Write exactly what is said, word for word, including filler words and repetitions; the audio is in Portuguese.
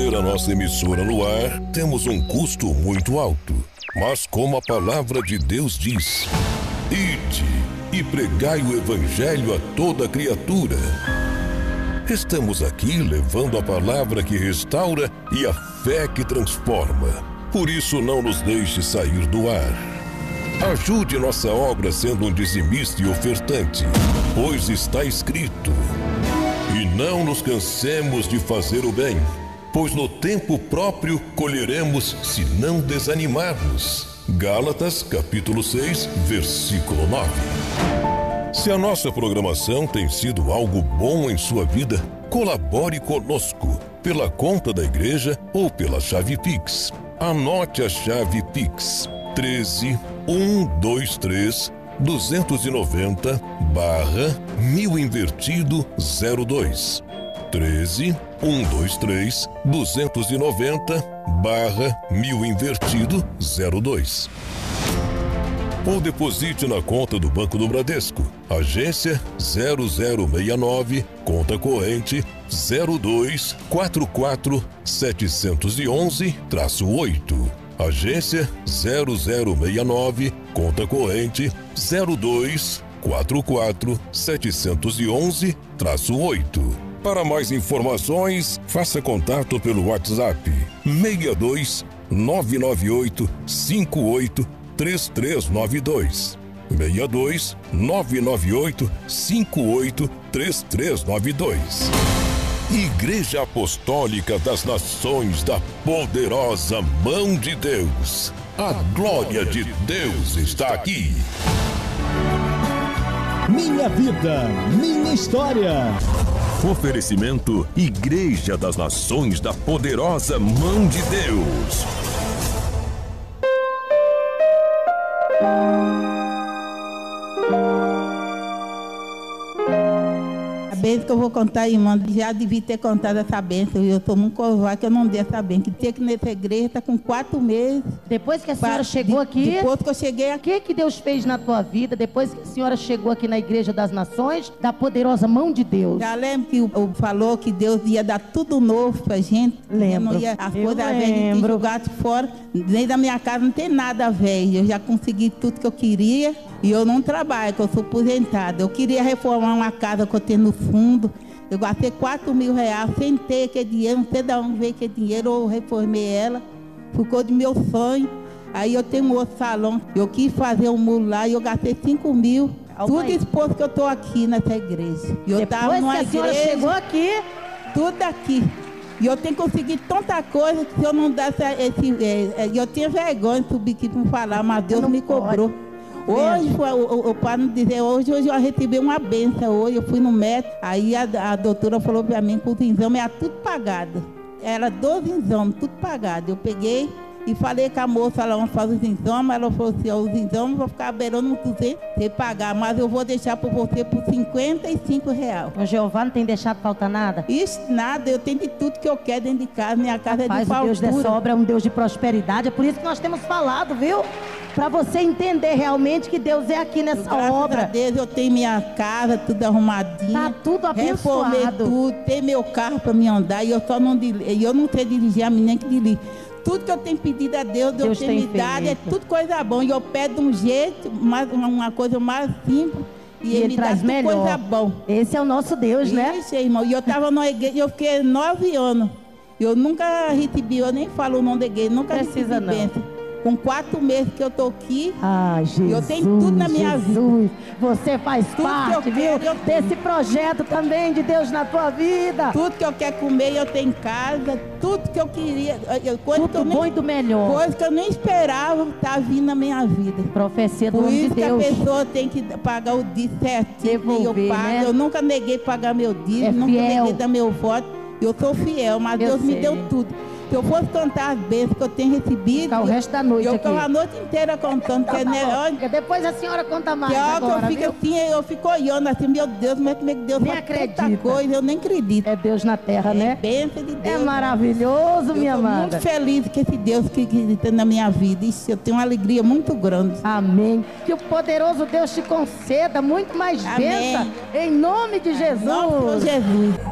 manter a nossa emissora no ar, temos um custo muito alto. Mas como a palavra de Deus diz, ide e pregai o evangelho a toda criatura. Estamos aqui levando a palavra que restaura e a fé que transforma. Por isso não nos deixe sair do ar. Ajude nossa obra sendo um dizimista e ofertante, pois está escrito: e não nos cansemos de fazer o bem, pois no tempo próprio colheremos se não desanimarmos. Gálatas capítulo seis, versículo nove. Se a nossa programação tem sido algo bom em sua vida, colabore conosco pela conta da igreja ou pela chave Pix. Anote a chave Pix: treze, um, dois, três, duzentos e noventa, barra, mil invertido, zero dois. treze, um, dois, três, duzentos e noventa, barra, mil invertido, zero dois. Ou deposite na conta do Banco do Bradesco, agência zero zero seis nove, conta corrente zero dois quatro quatro sete um um, oito. Agência zero zero seis nove, conta corrente zero dois quatro quatro sete um um, oito. Para mais informações, faça contato pelo WhatsApp seis dois nove nove oito cinco oito três três nove dois. seis dois nove nove oito cinco oito três três nove dois. Igreja Apostólica das Nações da Poderosa Mão de Deus. A glória de Deus está aqui. Minha vida, minha história. Oferecimento Igreja das Nações da Poderosa Mão de Deus. A bênção que eu vou contar, irmã, já devia ter contado essa bênção. Eu sou muito covarde que eu não dei essa bênção. Que ter que nessa igreja está com quatro meses. Depois que a senhora Pra, chegou de, aqui... Depois que eu cheguei aqui... O que, que Deus fez na tua vida depois que a senhora chegou aqui na Igreja das Nações, da Poderosa Mão de Deus? Já lembro que o, o falou que Deus ia dar tudo novo pra gente. Lembro. Não ia, as Eu coisas velhas de jogar fora. Nem da minha casa não tem nada velho. Eu já consegui tudo que eu queria. E eu não trabalho, que eu sou aposentada. Eu queria reformar uma casa que eu tenho no fundo. Eu gastei quatro mil reais, sem ter aquele dinheiro, não sei de onde veio aquele dinheiro, eu reformei ela, ficou de meu sonho. Aí eu tenho um outro salão, eu quis fazer um muro lá e eu gastei cinco mil. Tudo aí. Exposto que eu estou aqui nessa igreja. E eu Depois tava numa que a senhora igreja, chegou aqui... tudo aqui. E eu tenho conseguido tanta coisa que se eu não desse esse... É, é, eu tinha vergonha de subir aqui para falar, mas Deus me cobrou. Pode. Hoje, foi, o, o para não dizer, hoje, hoje eu recebi uma benção, hoje eu fui no médico, aí a, a doutora falou para mim que os exames era tudo pagado. Era doze exames, tudo pagado. Eu peguei e falei com a moça, ela faz os exames, ela falou assim, os exames vão ficar beirando uns duzentos, você pagar, mas eu vou deixar para você por cinquenta e cinco reais. O Jeová não tem deixado faltar nada? Isso, nada, eu tenho de tudo que eu quero dentro de casa, minha casa é de Mas o Deus fartura. dessa obra é um Deus de prosperidade, é por isso que nós temos falado, viu? Para você entender realmente que Deus é aqui nessa Graças obra. a Deus, eu tenho minha casa tudo arrumadinha. Tá tudo abençoado. Reformei tudo, tem meu carro para me andar e eu só não e eu não sei dirigir, a menina que dirige. Tudo que eu tenho pedido a Deus, Deus, Deus tem tem me dado, é feito. tudo coisa boa. E eu peço de um jeito, mais, uma, uma coisa mais simples. E, E ele, ele me traz dá tudo melhor. coisa boa. Esse é o nosso Deus, né? Isso, irmão. E eu estava na igreja, eu fiquei nove anos. Eu nunca recebi, eu nem falo o nome da igreja, nunca Precisa recebi não. bênção. Com quatro meses que eu tô aqui, Ah, Jesus, eu tenho tudo na minha Jesus. Você faz Tudo que parte, eu viu? quero, eu tenho. Desse projeto também de Deus na tua vida. tudo que eu quero comer, eu tenho em casa, tudo que eu queria, eu, coisa que Tudo eu nem, bom e do melhor. coisa que eu nem esperava tá vindo na minha vida. Profecia do Por homem de isso que a Deus. pessoa tem que pagar o dízimo certinho, e eu Devolver, pago. né? Eu nunca neguei pagar meu dízimo, É nunca fiel. neguei dar meu voto. Eu sou fiel, mas Eu Deus me sei. deu tudo. Se eu fosse contar as bênçãos que eu tenho recebido, Ficar o resto da noite eu aqui. ficava a noite inteira contando, que, Então, né, tá bom. olha, Porque depois a senhora conta mais que hora que agora, eu fico viu? assim, eu fico olhando assim, meu Deus, como é que Deus Nem faz tanta acredita. coisa, eu nem acredito. É Deus na terra, É né? bênção de Deus. É maravilhoso, Eu minha estou amada. muito feliz que esse Deus que está na minha vida. Isso, eu tenho uma alegria muito grande. Amém. Que o poderoso Deus te conceda muito mais Amém. bênção. Em nome de Em nome de Jesus. Jesus.